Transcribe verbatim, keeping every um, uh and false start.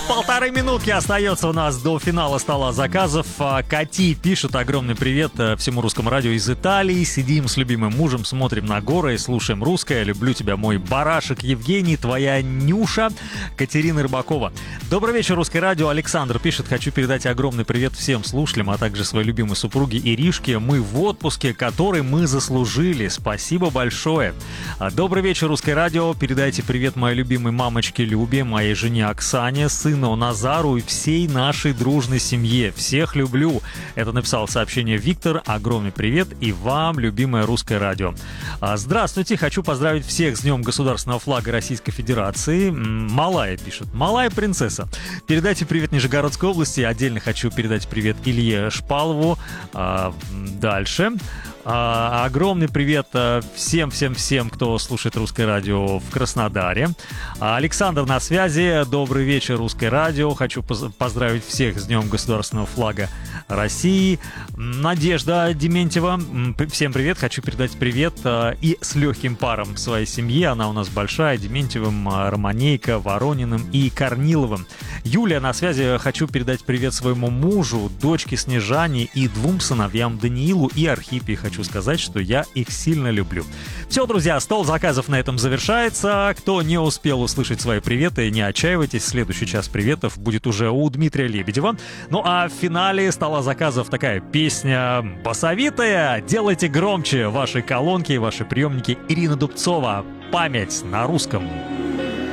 Полторы минутки остается у нас до финала стола заказов. Кати пишет огромный привет всему русскому радио из Италии. Сидим с любимым мужем, смотрим на горы, слушаем русское. Люблю тебя, мой барашек Евгений, твоя Нюша, Катерина Рыбакова. Добрый вечер, русское радио. Александр пишет: хочу передать огромный привет всем слушателям, а также своей любимой супруге Иришке. Мы в отпуске, который мы заслужили. Спасибо большое. Добрый вечер, русское радио. Передайте привет моей любимой мамочке Любе, моей жене Оксане, сыну Назару и всей нашей дружной семье. Всех люблю. Это написал сообщение Виктор. Огромный привет и вам, любимое русское радио. Здравствуйте. Хочу поздравить всех с Днем Государственного флага Российской Федерации. Малая пишет. Малая принцесса. Передайте привет Нижегородской области. Отдельно хочу передать привет Илье Шпалову. Дальше. А, огромный привет всем-всем-всем, кто слушает русское радио в Краснодаре. А, Александр на связи. Добрый вечер, русское радио. Хочу поз- поздравить всех с Днем Государственного флага России. Надежда Дементьева. Всем привет. Хочу передать привет а, и с легким паром своей семье. Она у нас большая. Дементьевым, а, Романейко, Ворониным и Корниловым. Юлия на связи. Хочу передать привет своему мужу, дочке Снежане и двум сыновьям Даниилу и Архипе. Хочу сказать, что я их сильно люблю. Все, друзья, стол заказов на этом завершается. Кто не успел услышать свои приветы, не отчаивайтесь. Следующий час приветов будет уже у Дмитрия Лебедева. Ну а в финале стола заказов такая песня басовитая. Делайте громче ваши колонки, ваши приемники. Ирина Дубцова. Память на русском.